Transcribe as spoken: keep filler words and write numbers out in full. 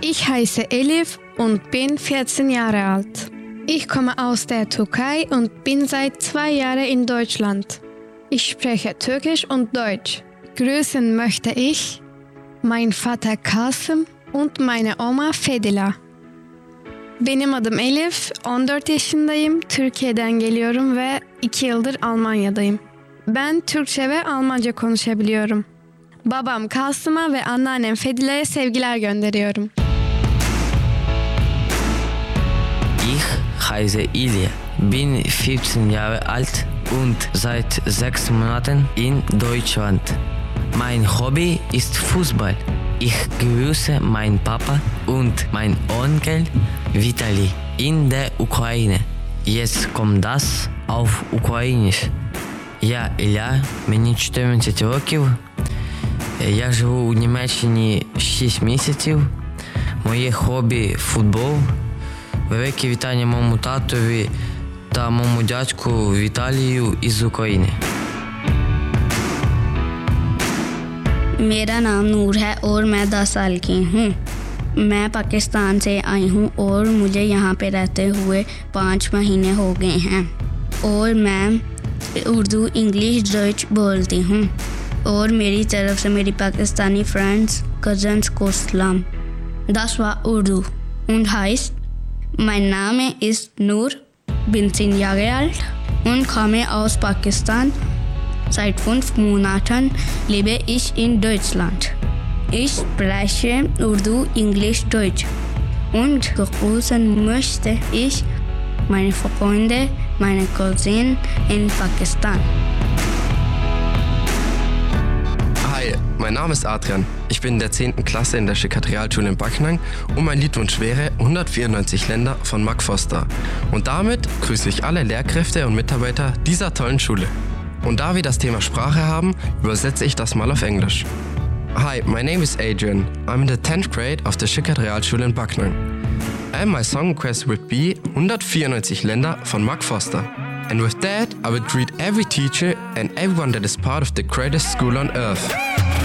Ich heiße Elif und bin vierzehn Jahre alt. Ich komme aus der Türkei und bin seit zwei Jahren in Deutschland. Ich spreche Türkisch und Deutsch. Grüßen möchte ich meinen Vater Kasım und meine Oma Fedila. Benim adım Elif, on dört yaşındayım, Türkiye'den geliyorum ve iki yıldır Almanya'dayım. Ben Türkçe ve Almanca konuşabiliyorum. Babam Kasım'a ve anneannem Fedila'ya sevgiler gönderiyorum. Ich heiße Ilya, bin vierzehn Jahre alt und seit sechs Monaten in Deutschland. Mein Hobby ist Fußball. Ich grüße meinen Papa und meinen Onkel Vitali in der Ukraine. Jetzt kommt das auf Ukrainisch. Я Ілля, мені чотирнадцять років. Я живу у Німеччині шість місяців. Моє хобі – футбол. Велике вітання моєму татові та моєму дядьку Віталію із України. मेरा नाम नूर है और मैं दस साल की हूँ। मैं पाकिस्तान से आई हूँ और मुझे यहाँ पे रहते हुए पाँच महीने हो गए हैं और मैं उर्दू इंग्लिश डच बोलती हूँ और मेरी तरफ से मेरी पाकिस्तानी फ्रेंड्स कज़न्स को सलाम। Das war Urdu und heißt, mein Name ist Nur, bin zehn Jahre alt und komme aus Pakistan. Seit fünf Monaten lebe ich in Deutschland. Ich spreche Urdu, Englisch, Deutsch und begrüßen möchte ich meine Freunde, meine Cousinen in Pakistan. Hi, mein Name ist Adrian. Ich bin in der zehnten Klasse in der Schickert-Realschule in Backnang und mein Liedwunsch wäre hundertvierundneunzig Länder von Mark Foster. Und damit grüße ich alle Lehrkräfte und Mitarbeiter dieser tollen Schule. Und da wir das Thema Sprache haben, übersetze ich das mal auf Englisch. Hi, my name is Adrian. I'm in the tenth grade of the Schickert-Realschule in Backnang. And my song request would be hundertvierundneunzig Länder von Mark Foster. And with that, I would greet every teacher and everyone that is part of the greatest school on earth.